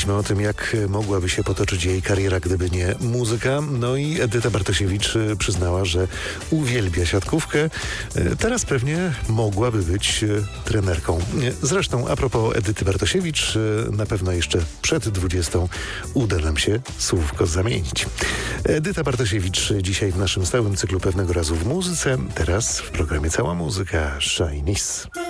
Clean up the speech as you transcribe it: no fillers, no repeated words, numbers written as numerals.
Mówiliśmy o tym, jak mogłaby się potoczyć jej kariera, gdyby nie muzyka. No i Edyta Bartosiewicz przyznała, że uwielbia siatkówkę. Teraz pewnie mogłaby być trenerką. Zresztą a propos Edyty Bartosiewicz, na pewno jeszcze przed 20 uda nam się słówko zamienić. Edyta Bartosiewicz dzisiaj w naszym stałym cyklu Pewnego razu w muzyce. Teraz w programie Cała muzyka Shinies.